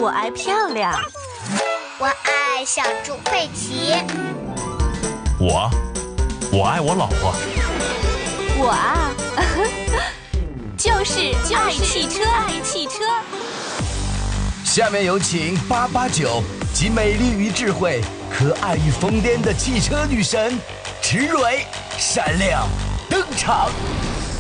我爱漂亮。 我爱小猪佩奇。 我爱我老婆。 我啊，就是爱汽车，爱汽车。 下面有请889集美丽与智慧、可爱与疯癫的汽车女神池蕊闪亮登场。